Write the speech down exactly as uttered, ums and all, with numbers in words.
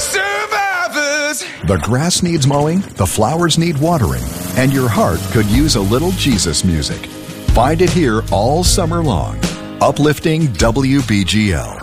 Survivors! The grass needs mowing, the flowers need watering, and your heart could use a little Jesus music. Find it here all summer long. Uplifting W B G L.